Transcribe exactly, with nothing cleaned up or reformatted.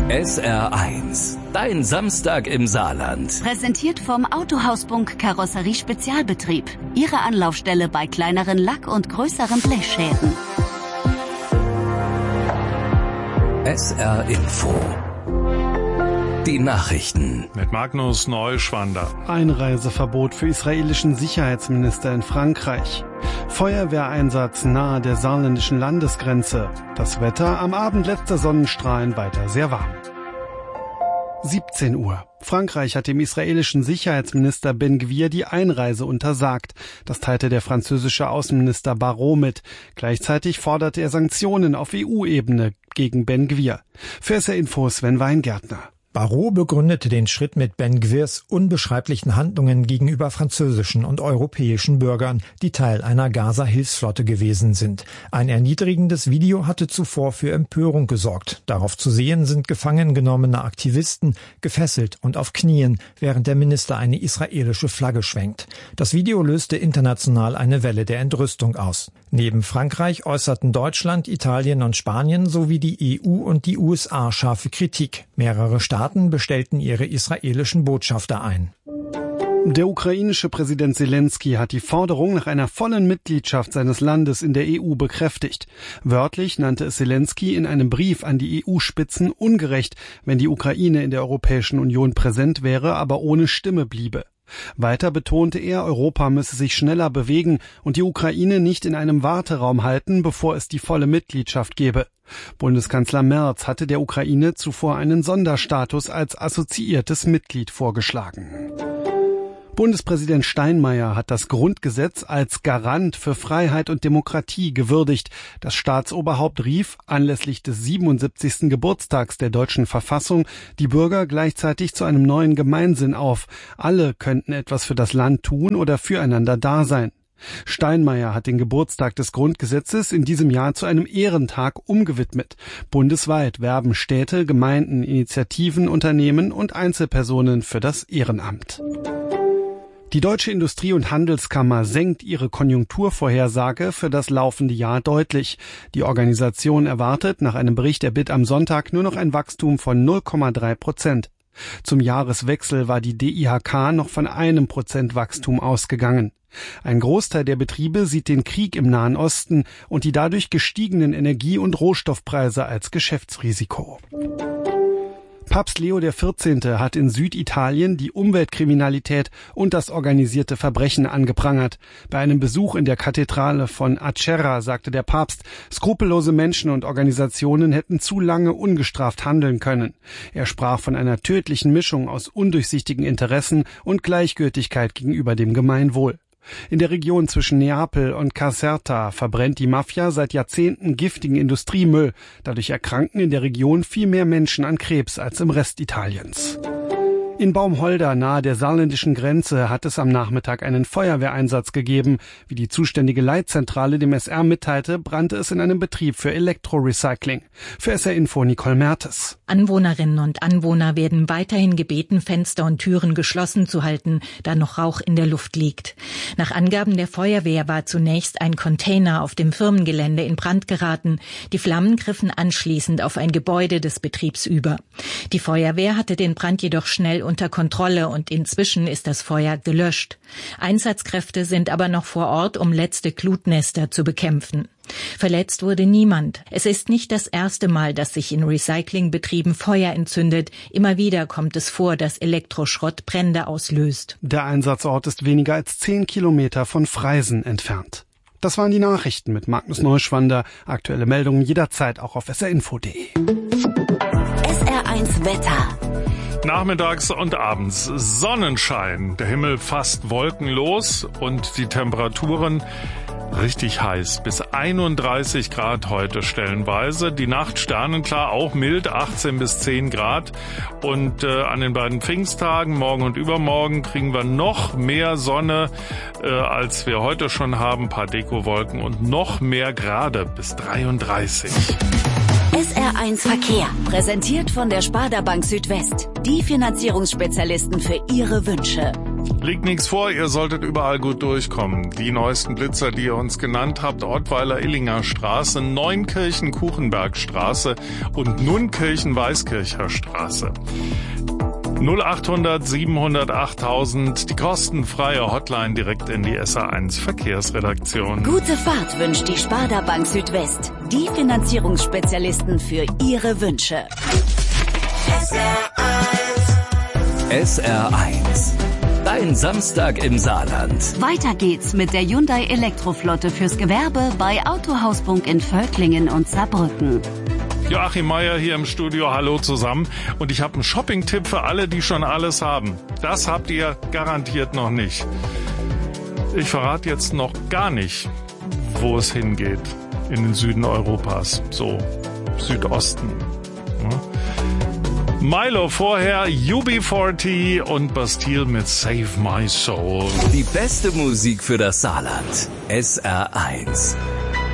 S R eins, dein Samstag im Saarland. Präsentiert vom Autohaus-Bunk Karosserie Spezialbetrieb. Ihre Anlaufstelle bei kleineren Lack- und größeren Blechschäden. S R Info. Die Nachrichten. Mit Magnus Neuschwander. Einreiseverbot für israelischen Sicherheitsminister in Frankreich. Feuerwehreinsatz nahe der saarländischen Landesgrenze. Das Wetter, am Abend letzter Sonnenstrahlen weiter sehr warm. siebzehn Uhr. Frankreich hat dem israelischen Sicherheitsminister Ben Gvir die Einreise untersagt. Das teilte der französische Außenminister Barrot mit. Gleichzeitig forderte er Sanktionen auf E U-Ebene gegen Ben Gvir. Für S R Info Sven Weingärtner. Barrot begründete den Schritt mit Ben Gvirs unbeschreiblichen Handlungen gegenüber französischen und europäischen Bürgern, die Teil einer Gaza-Hilfsflotte gewesen sind. Ein erniedrigendes Video hatte zuvor für Empörung gesorgt. Darauf zu sehen sind gefangen genommene Aktivisten, gefesselt und auf Knien, während der Minister eine israelische Flagge schwenkt. Das Video löste international eine Welle der Entrüstung aus. Neben Frankreich äußerten Deutschland, Italien und Spanien sowie die E U und die U S A scharfe Kritik. Mehrere Staaten bestellten ihre israelischen Botschafter ein. Der ukrainische Präsident Zelensky hat die Forderung nach einer vollen Mitgliedschaft seines Landes in der E U bekräftigt. Wörtlich nannte es Zelensky in einem Brief an die E U-Spitzen ungerecht, wenn die Ukraine in der Europäischen Union präsent wäre, aber ohne Stimme bliebe. Weiter betonte er, Europa müsse sich schneller bewegen und die Ukraine nicht in einem Warteraum halten, bevor es die volle Mitgliedschaft gebe. Bundeskanzler Merz hatte der Ukraine zuvor einen Sonderstatus als assoziiertes Mitglied vorgeschlagen. Bundespräsident Steinmeier hat das Grundgesetz als Garant für Freiheit und Demokratie gewürdigt. Das Staatsoberhaupt rief anlässlich des siebenundsiebzigsten Geburtstags der deutschen Verfassung die Bürger gleichzeitig zu einem neuen Gemeinsinn auf. Alle könnten etwas für das Land tun oder füreinander da sein. Steinmeier hat den Geburtstag des Grundgesetzes in diesem Jahr zu einem Ehrentag umgewidmet. Bundesweit werben Städte, Gemeinden, Initiativen, Unternehmen und Einzelpersonen für das Ehrenamt. Die Deutsche Industrie- und Handelskammer senkt ihre Konjunkturvorhersage für das laufende Jahr deutlich. Die Organisation erwartet nach einem Bericht der B I T am Sonntag nur noch ein Wachstum von null Komma drei Prozent. Zum Jahreswechsel war die D I H K noch von einem Prozent Wachstum ausgegangen. Ein Großteil der Betriebe sieht den Krieg im Nahen Osten und die dadurch gestiegenen Energie- und Rohstoffpreise als Geschäftsrisiko. Papst Leo der vierzehnte hat in Süditalien die Umweltkriminalität und das organisierte Verbrechen angeprangert. Bei einem Besuch in der Kathedrale von Acerra sagte der Papst, skrupellose Menschen und Organisationen hätten zu lange ungestraft handeln können. Er sprach von einer tödlichen Mischung aus undurchsichtigen Interessen und Gleichgültigkeit gegenüber dem Gemeinwohl. In der Region zwischen Neapel und Caserta verbrennt die Mafia seit Jahrzehnten giftigen Industriemüll. Dadurch erkranken in der Region viel mehr Menschen an Krebs als im Rest Italiens. In Baumholder nahe der saarländischen Grenze hat es am Nachmittag einen Feuerwehreinsatz gegeben. Wie die zuständige Leitzentrale dem S R mitteilte, brannte es in einem Betrieb für Elektrorecycling. Für S R Info Nicole Mertes. Anwohnerinnen und Anwohner werden weiterhin gebeten, Fenster und Türen geschlossen zu halten, da noch Rauch in der Luft liegt. Nach Angaben der Feuerwehr war zunächst ein Container auf dem Firmengelände in Brand geraten. Die Flammen griffen anschließend auf ein Gebäude des Betriebs über. Die Feuerwehr hatte den Brand jedoch schnell unter Kontrolle und inzwischen ist das Feuer gelöscht. Einsatzkräfte sind aber noch vor Ort, um letzte Glutnester zu bekämpfen. Verletzt wurde niemand. Es ist nicht das erste Mal, dass sich in Recyclingbetrieben Feuer entzündet. Immer wieder kommt es vor, dass Elektroschrott Brände auslöst. Der Einsatzort ist weniger als zehn Kilometer von Freisen entfernt. Das waren die Nachrichten mit Magnus Neuschwander. Aktuelle Meldungen jederzeit auch auf S R info punkt de. S R eins Wetter. Nachmittags und abends Sonnenschein, der Himmel fast wolkenlos und die Temperaturen richtig heiß, bis einunddreißig Grad heute stellenweise. Die Nacht sternenklar, auch mild, achtzehn bis zehn Grad. Und äh, an den beiden Pfingsttagen, morgen und übermorgen, kriegen wir noch mehr Sonne, äh, als wir heute schon haben. Ein paar Dekowolken und noch mehr Grade, bis dreiunddreißig. S R eins Verkehr, präsentiert von der Sparda Bank Südwest. Die Finanzierungsspezialisten für Ihre Wünsche. Liegt nichts vor, ihr solltet überall gut durchkommen. Die neuesten Blitzer, die ihr uns genannt habt: Ottweiler-Illinger Straße, Neunkirchen-Kuchenbergstraße und Nunkirchen-Weißkircher Straße. null achthundert siebenhundert achttausend, die kostenfreie Hotline direkt in die S A eins Verkehrsredaktion. Gute Fahrt wünscht die Sparda Bank Südwest. Die Finanzierungsspezialisten für Ihre Wünsche. S R eins. S R eins. Dein Samstag im Saarland. Weiter geht's mit der Hyundai Elektroflotte fürs Gewerbe bei Autohaus-Bunk in Völklingen und Saarbrücken. Joachim Meier hier im Studio, hallo zusammen. Und ich habe einen Shopping-Tipp für alle, die schon alles haben. Das habt ihr garantiert noch nicht. Ich verrate jetzt noch gar nicht, wo es hingeht. In den Süden Europas, so Südosten. Ja. Milo vorher, U B vierzig und Bastille mit Save My Soul. Die beste Musik für das Saarland. S R eins.